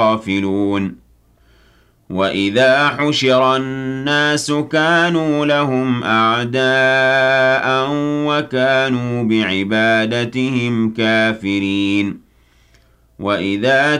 غافلون وَإِذَا حُشِرَ النَّاسُ كَانُوا لَهُمْ أَعْدَاءً وَكَانُوا بِعِبَادَتِهِمْ كَافِرِينَ وَإِذَا